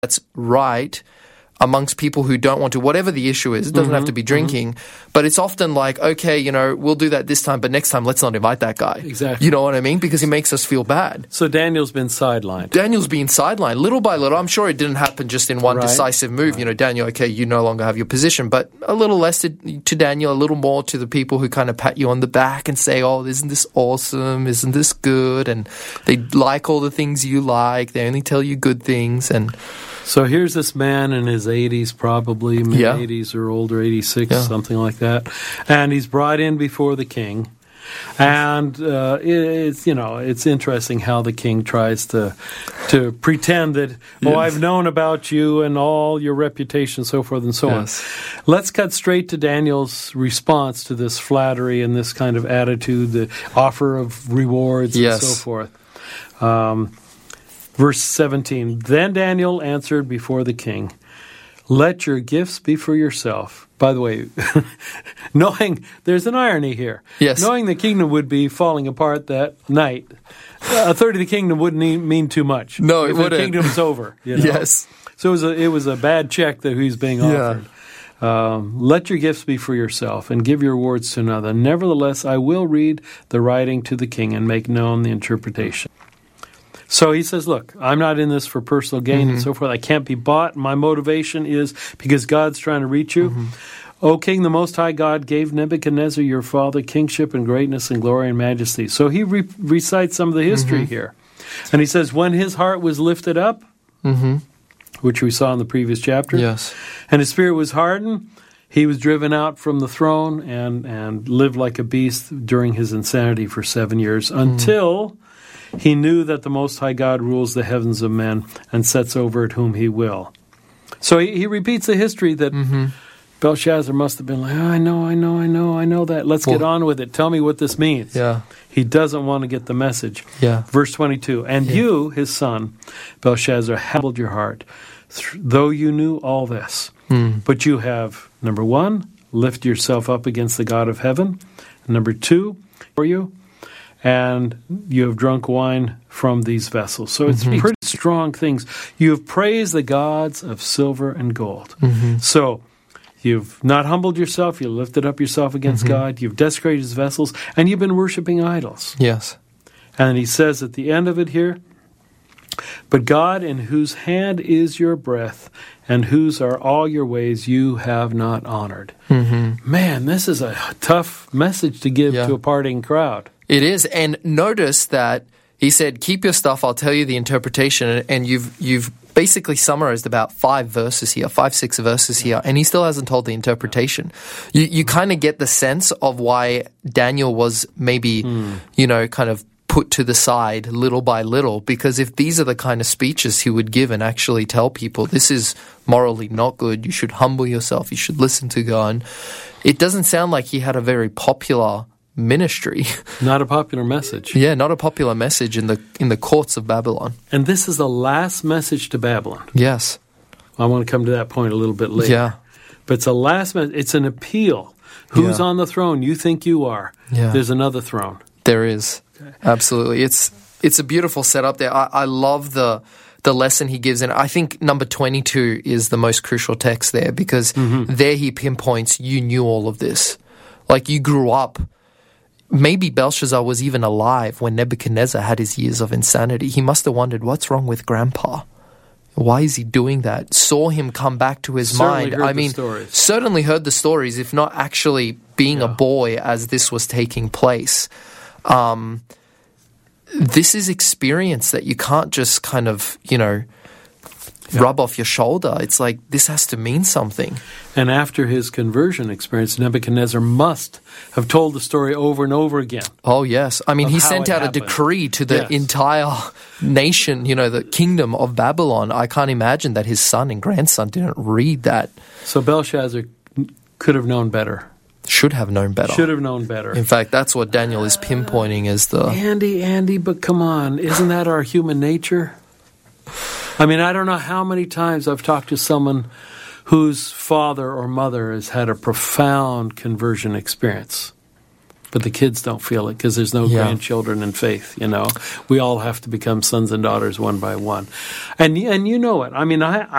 that's right amongst people who don't want to, whatever the issue is. It doesn't have to be drinking, but it's often like, okay, we'll do that this time, but next time let's not invite that guy. Exactly. You know what I mean? Because he makes us feel bad. So Daniel's been sidelined. Daniel's been sidelined little by little. I'm sure it didn't happen just in one decisive move. Right. Daniel, okay, you no longer have your position, but a little less to Daniel, a little more to the people who kind of pat you on the back and say, oh, isn't this awesome? Isn't this good? And they like all the things you like. They only tell you good things. And so here's this man in his 80s, probably mid-80s or older, 86, something like that, and he's brought in before the king. And it's interesting how the king tries to pretend that, I've known about you and all your reputation, so forth and so on. Let's cut straight to Daniel's response to this flattery and this kind of attitude, the offer of rewards and so forth. Verse 17, then Daniel answered before the king, let your gifts be for yourself. By the way, knowing there's an irony here. Yes. Knowing the kingdom would be falling apart that night, a third of the kingdom wouldn't mean too much. No, it wouldn't. The kingdom's over. Yes. So it was a bad check that he's being offered. Let your gifts be for yourself and give your rewards to another. Nevertheless, I will read the writing to the king and make known the interpretation. So he says, look, I'm not in this for personal gain and so forth. I can't be bought. My motivation is because God's trying to reach you. O King, the Most High God gave Nebuchadnezzar your father kingship and greatness and glory and majesty. So he recites some of the history here. And he says, when his heart was lifted up, which we saw in the previous chapter, and his spirit was hardened, he was driven out from the throne and lived like a beast during his insanity for 7 years until he knew that the Most High God rules the heavens of men and sets over it whom he will. So he repeats the history that Belshazzar must have been like, I know that. Let's get on with it. Tell me what this means. He doesn't want to get the message. Verse 22, and you, his son, Belshazzar, humbled your heart, though you knew all this. But you have, number one, lifted yourself up against the God of heaven. Number two, for you, and you have drunk wine from these vessels. So it's pretty strong things. You have praised the gods of silver and gold. So you've not humbled yourself, you lifted up yourself against God, you've desecrated his vessels, and you've been worshiping idols. And he says at the end of it here, but God in whose hand is your breath, and whose are all your ways, you have not honored. Man, this is a tough message to give to a partying crowd. It is, and notice that he said, keep your stuff, I'll tell you the interpretation, and you've basically summarized about 5, 6 verses here, and he still hasn't told the interpretation. You kind of get the sense of why Daniel was maybe, kind of put to the side little by little, because if these are the kind of speeches he would give and actually tell people, this is morally not good, you should humble yourself, you should listen to God, it doesn't sound like he had a very popular ministry. Not a popular message. Not a popular message in the courts of Babylon. And this is the last message to Babylon. Yes. I want to come to that point a little bit later. But it's a last message. It's an appeal. Who's on the throne? You think you are. There's another throne. There is. Okay. Absolutely. It's a beautiful setup there. I love the lesson he gives, and I think number 22 is the most crucial text there, because there he pinpoints, you knew all of this. Like, you grew up. Maybe Belshazzar was even alive when Nebuchadnezzar had his years of insanity. He must have wondered, what's wrong with Grandpa? Why is he doing that? Saw him come back to his mind. Certainly heard the stories, if not actually being a boy as this was taking place. This is experience that you can't just kind of, rub off your shoulder. It's like, this has to mean something. And after his conversion experience, Nebuchadnezzar must have told the story over and over again. Oh, yes. I mean, he sent out a decree to the entire nation, the kingdom of Babylon. I can't imagine that his son and grandson didn't read that. So Belshazzar could have known better. Should have known better. Should have known better. In fact, that's what Daniel is pinpointing as the... Andy, but come on. Isn't that our human nature? I mean, I don't know how many times I've talked to someone whose father or mother has had a profound conversion experience. but the kids don't feel it because there's no grandchildren in faith. We all have to become sons and daughters one by one, and you know it. I mean,